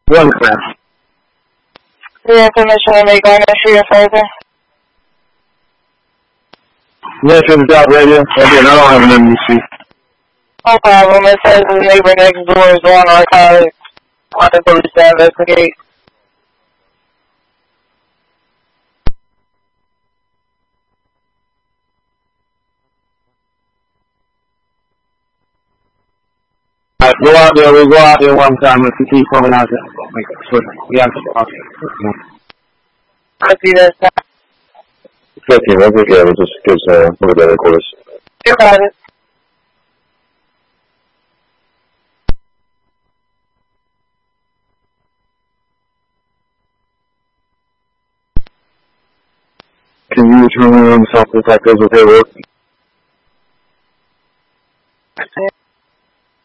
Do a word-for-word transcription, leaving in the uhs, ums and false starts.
One class. Your information will be going to your further. Yes, it's out radio. Again, I don't have an M U C. No problem. It says the neighbor next door is on our college. On the police to investigate. Alright, go out there. We go out there one time. If you keep coming out there, make sure we have to talk. I see that. fifteen, I think, yeah, we'll just give uh, look at that, of course. You got it. Can you turn around and stop this like this with their work?